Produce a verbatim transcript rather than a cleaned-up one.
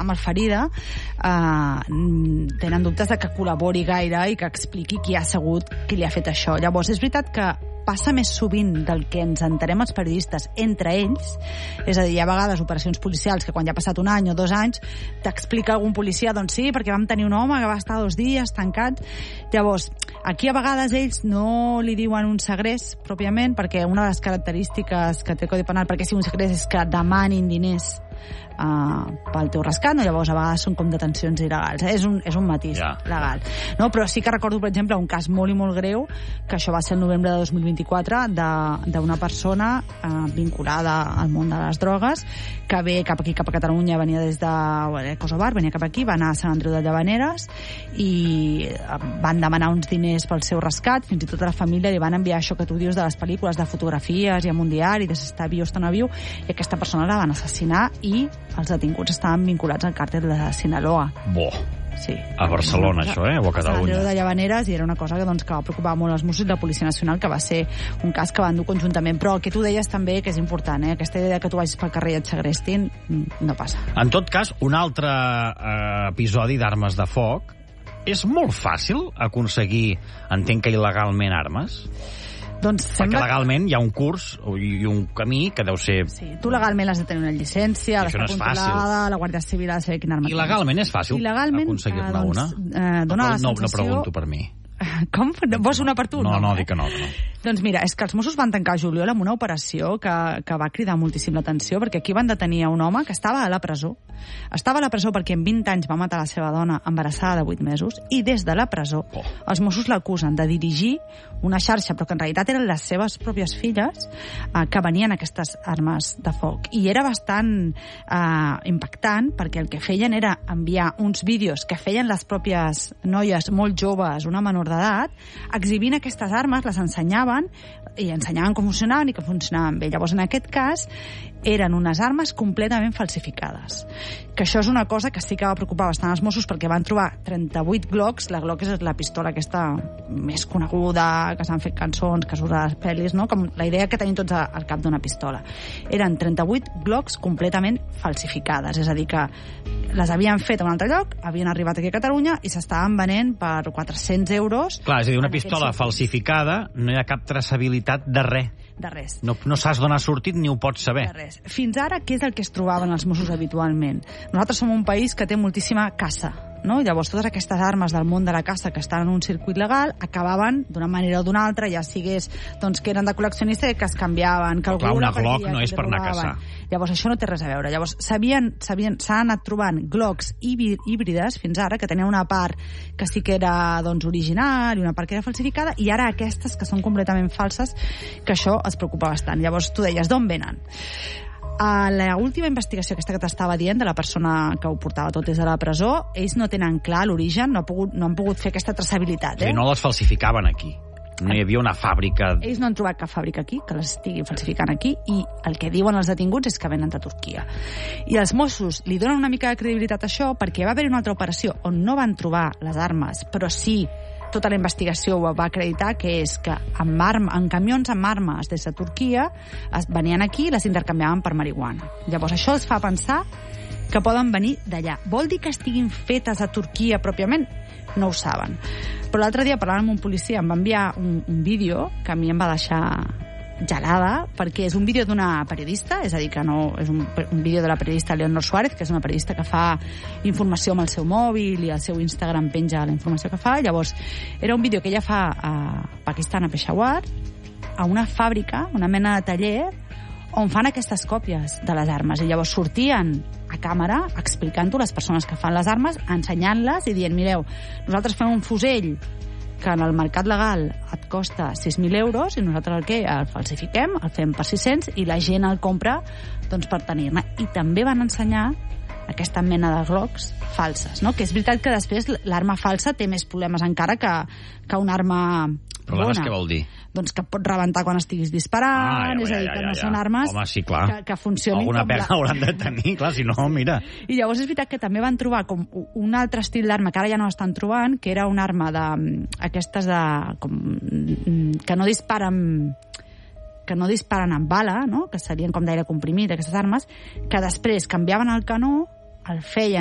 està malferida, eh, tenen dubtes de que col·labori gaire i que expliqui qui ha sigut qui li ha fet això. Llavors, és veritat que passa més sovint del que ens entenem els periodistes entre ells, és a dir, hi ha a vegades operacions policials que quan ja ha passat un any o dos anys t'explica algun policia, doncs sí, perquè vam tenir un home que va estar dos dies tancat. Llavors, aquí a vegades ells no li diuen un segrest pròpiament, perquè una de les característiques que té el Codi Penal perquè sigui un segrest és que demanin diners Uh, pel teu rescat, no? Llavors a vegades són com detencions il·legals, eh? és, un, és un matís ja. legal, no? Però sí que recordo per exemple un cas molt i molt greu, que això va ser el novembre de dos mil vint-i-quatre, d'una persona uh, vinculada al món de les drogues, que ve cap aquí, cap a Catalunya, venia des de bueno, Kosovar, venia cap aquí, va anar a Sant Andreu de Llavaneres i van demanar uns diners pel seu rescat, fins i tot a la família li van enviar això que tu dius de les pel·lícules, de fotografies i amb un diari, de si està viu o està no viu, i aquesta persona la van assassinar i els detinguts estaven vinculats al càrtel de Sinaloa. Bo. Sí. A Barcelona, això, eh? O a Catalunya. A Sant Andreu de Llavaneres, i era una cosa que, doncs, que va preocupar molt els Mossos i la Policia Nacional, que va ser un cas que van dur conjuntament. Però el que tu deies també, que és important, eh? Aquesta idea que tu vagis pel carrer i et segrestin, no passa. En tot cas, un altre eh, episodi d'armes de foc. És molt fàcil aconseguir, entenc que il·legalment, armes? Doncs perquè sembla... legalment hi ha un curs i un camí que deu ser... Sí, tu legalment has de tenir una llicència, això d'estar no és controlada, la Guàrdia Civil ha de saber quina arma... I legalment és fàcil aconseguir-ne doncs, una? Eh, dona no, la sensació... no pregunto per mi. Com? Vols una per tu? No, no, eh? dic que no, que no. Doncs mira, és que els Mossos van tancar a juliol amb una operació que, que va cridar moltíssim l'atenció, perquè aquí van detenir un home que estava a la presó. Estava a la presó perquè en vint anys va matar la seva dona embarassada de vuit mesos, i des de la presó oh. els Mossos l'acusen de dirigir una xarxa, però que en realitat eren les seves pròpies filles eh, que venien aquestes armes de foc. I era bastant eh, impactant, perquè el que feien era enviar uns vídeos que feien les pròpies noies molt joves, una menor d'edat, exhibint aquestes armes, les ensenyaven i ensenyaven com funcionaven i que funcionaven bé. Llavors, en aquest cas, eren unes armes completament falsificades. Que això és una cosa que sí que va preocupar bastant els Mossos, perquè van trobar trenta-vuit Glocks. La Glock és la pistola aquesta més coneguda, que s'han fet cançons, que s'usa a les pel·lis, no? Com la idea que tenim tots al cap d'una pistola. Eren trenta-vuit Glocks completament falsificades, és a dir, que les havien fet a un altre lloc, havien arribat aquí a Catalunya i s'estaven venent per quatre-cents euros. Clar, és a dir, una pistola falsificada, no hi ha cap traçabilitat de res. De res. No, no saps d'on ha sortit ni ho pots saber. De res. Fins ara, què és el que es trobaven els Mossos habitualment? Nosaltres som un país que té moltíssima caça, no? I llavors totes aquestes armes del món de la caça que estan en un circuit legal acabaven d'una manera o d'una altra, ja sigués doncs, que eren de col·leccionista i que es canviaven, que clar, una Glock patia, no és per anar a caçar. Llavors això no té res a veure. Llavors s'havien s'han anat trobant Glocks híbrides fins ara, que tenien una part que sí que era doncs, original i una part que era falsificada, i ara aquestes que són completament falses, que això es preocupa bastant. Llavors tu deies, d'on venen? A la última investigació, aquesta que t'estava dient, de la persona que ho portava tot des de la presó, ells no tenen clar l'origen, no, no han pogut fer aquesta traçabilitat. Eh? Sí, no les falsificaven aquí. No hi havia una fàbrica... Ells no han trobat cap fàbrica aquí, que les estiguin falsificant aquí, i el que diuen els detinguts és que venen de Turquia. I els Mossos li donen una mica de credibilitat a això, perquè va haver una altra operació on no van trobar les armes, però sí tota la investigació ho va acreditar, que és que amb, arm, amb camions amb armes des de Turquia es venien aquí i les intercanviaven per marihuana. Llavors això els fa pensar que poden venir d'allà. Vol dir que estiguin fetes a Turquia pròpiament? No ho saben. Però l'altre dia, parlant amb un policia, em va enviar un, un vídeo que a mi em va deixar gelada, perquè és un vídeo d'una periodista, és a dir, que no és un, un vídeo de la periodista Leonor Suárez, que és una periodista que fa informació amb el seu mòbil i al seu Instagram penja la informació que fa. Llavors, era un vídeo que ella fa a Pakistan, a Peshawar, a una fàbrica, una mena de taller, on fan aquestes còpies de les armes. I llavors sortien a càmera explicant-ho les persones que fan les armes, ensenyant-les i dient, mireu, nosaltres fem un fusell que en el mercat legal et costa sis mil euros i nosaltres el que el falsifiquem, el fem per sis-cents i la gent el compra doncs, per tenir-ne. I també van ensenyar aquesta mena de Glocks falses, no? Que és veritat que després l'arma falsa té més problemes encara que, que una arma problemes bona. Què vol dir? Doncs que pot rebentar quan estiguis disparant, ah, ja, és a dir, que ja, ja, no ja. són armes Home, sí, clar. que, que funcionin alguna com pega la... hauran de tenir, clar, si no, mira. I llavors és veritat que també van trobar com un altre estil d'arma que ara ja no estan trobant, que era una arma de, aquestes de, com, que no disparen que no disparen amb bala, no? Que serien com d'aire comprimit, aquestes armes, que després canviaven el canó, el feien